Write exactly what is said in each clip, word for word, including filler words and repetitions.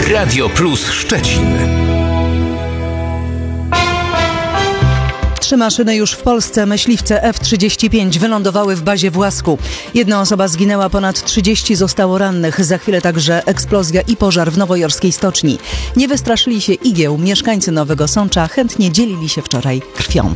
Radio Plus Szczecin. Trzy maszyny już w Polsce. Myśliwce F trzydzieści pięć wylądowały w bazie w Łasku. Jedna osoba zginęła, ponad trzydzieści zostało rannych. Za chwilę także eksplozja i pożar w nowojorskiej stoczni. Nie wystraszyli się igieł. Mieszkańcy Nowego Sącza chętnie dzielili się wczoraj krwią.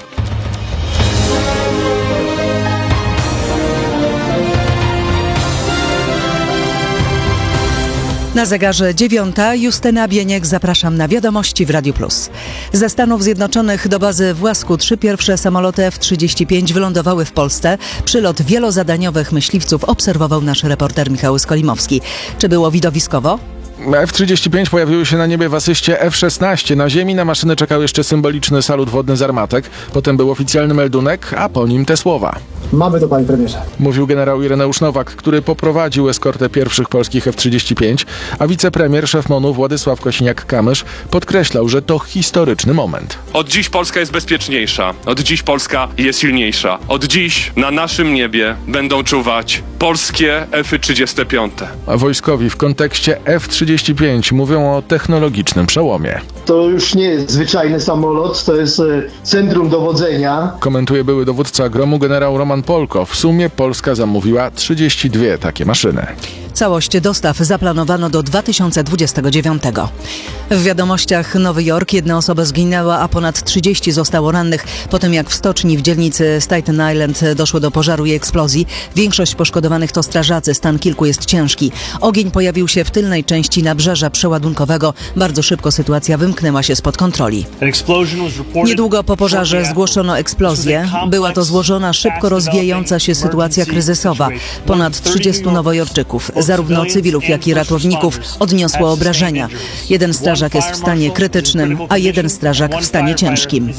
Na zegarze dziewiąta. Justyna Bieniek, zapraszam na wiadomości w Radiu Plus. Ze Stanów Zjednoczonych do bazy w Łasku trzy pierwsze samoloty F trzydzieści pięć wylądowały w Polsce. Przylot wielozadaniowych myśliwców obserwował nasz reporter Michał Skolimowski. Czy było widowiskowo? F trzydzieści pięć pojawiły się na niebie w asyście F szesnaście. Na ziemi na maszynę czekał jeszcze symboliczny salut wodny z armatek. Potem był oficjalny meldunek, a po nim te słowa. Mamy to, panie premierze. Mówił generał Ireneusz Nowak, który poprowadził eskortę pierwszych polskich F trzydzieści pięć, a wicepremier, szef MON-u Władysław Kosiniak-Kamysz podkreślał, że to historyczny moment. Od dziś Polska jest bezpieczniejsza. Od dziś Polska jest silniejsza. Od dziś na naszym niebie będą czuwać polskie F trzydzieści pięć. A wojskowi w kontekście F trzydzieści pięć mówią o technologicznym przełomie. To już nie jest zwyczajny samolot, to jest centrum dowodzenia. Komentuje były dowódca gromu generał Roman Polko. W sumie Polska zamówiła trzydzieści dwie takie maszyny. Całość dostaw zaplanowano do dwa tysiące dwudziestego dziewiątego. W wiadomościach Nowy Jork jedna osoba zginęła, a ponad trzydzieści zostało rannych po tym, jak w stoczni w dzielnicy Staten Island doszło do pożaru i eksplozji. Większość poszkodowanych to strażacy, stan kilku jest ciężki. Ogień pojawił się w tylnej części nabrzeża przeładunkowego. Bardzo szybko sytuacja wymknęła się spod kontroli. Niedługo po pożarze zgłoszono eksplozję. Była to złożona, szybko rozwijająca się sytuacja kryzysowa. Ponad trzydziestu nowojorczyków, zarówno cywilów, jak i ratowników, odniosło obrażenia. Jeden strażak jest w stanie krytycznym, a jeden strażak w stanie ciężkim.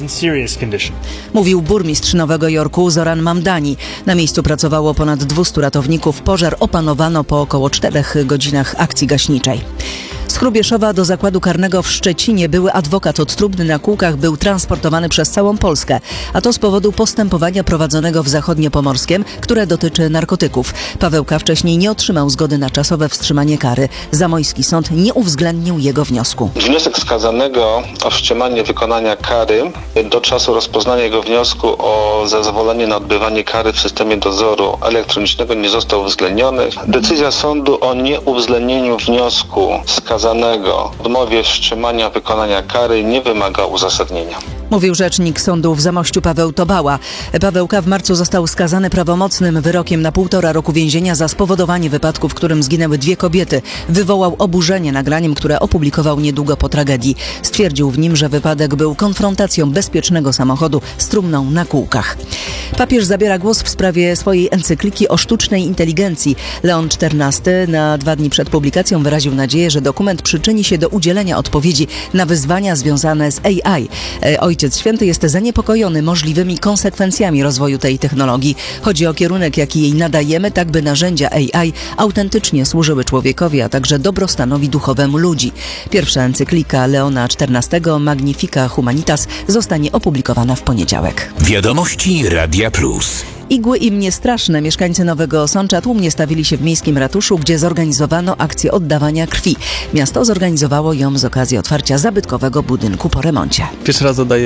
Mówił burmistrz Nowego Jorku Zoran Mamdani. Na miejscu pracowało ponad dwustu ratowników. Pożar opanowano po około czterech godzinach akcji gaśniczej. Z Hrubieszowa do zakładu karnego w Szczecinie były adwokat od Trubny na kółkach był transportowany przez całą Polskę, a to z powodu postępowania prowadzonego w Zachodniopomorskiem, które dotyczy narkotyków. Paweł K. wcześniej nie otrzymał zgody na czasowe wstrzymanie kary. Zamojski sąd nie uwzględnił jego wniosku. Wniosek skazanego o wstrzymanie wykonania kary do czasu rozpoznania jego wniosku o zezwolenie na odbywanie kary w systemie dozoru elektronicznego nie został uwzględniony. Decyzja sądu o nieuwzględnieniu wniosku skazanego w odmowie wstrzymania wykonania kary nie wymaga uzasadnienia. Mówił rzecznik sądu w Zamościu Paweł Tobała. Paweł K. w marcu został skazany prawomocnym wyrokiem na półtora roku więzienia za spowodowanie wypadku, w którym zginęły dwie kobiety. Wywołał oburzenie nagraniem, które opublikował niedługo po tragedii. Stwierdził w nim, że wypadek był konfrontacją bezpiecznego samochodu z trumną na kółkach. Papież zabiera głos w sprawie swojej encykliki o sztucznej inteligencji. Leon czternasty na dwa dni przed publikacją wyraził nadzieję, że dokument przyczyni się do udzielenia odpowiedzi na wyzwania związane z A I. Ojciec Święty jest zaniepokojony możliwymi konsekwencjami rozwoju tej technologii. Chodzi o kierunek, jaki jej nadajemy, tak by narzędzia A I autentycznie służyły człowiekowi, a także dobrostanowi duchowemu ludzi. Pierwsza encyklika Leona czternastego Magnifica Humanitas zostanie opublikowana w poniedziałek. Wiadomości Radia Plus. Igły im niestraszne. Mieszkańcy Nowego Sącza tłumnie stawili się w miejskim ratuszu, gdzie zorganizowano akcję oddawania krwi. Miasto zorganizowało ją z okazji otwarcia zabytkowego budynku po remoncie. Pierwszy raz oddaję